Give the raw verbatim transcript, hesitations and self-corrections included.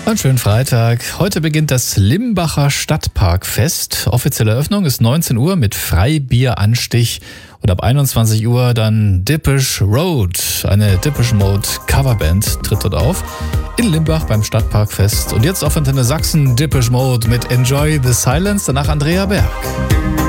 Einen schönen Freitag. Heute beginnt das Limbacher Stadtparkfest. Offizielle Eröffnung ist neunzehn Uhr mit Freibieranstich und ab einundzwanzig Uhr dann Depeche Road. Eine Depeche Mode Coverband tritt dort auf in Limbach beim Stadtparkfest. Und jetzt auf Antenne Sachsen Depeche Mode mit Enjoy the Silence, danach Andrea Berg.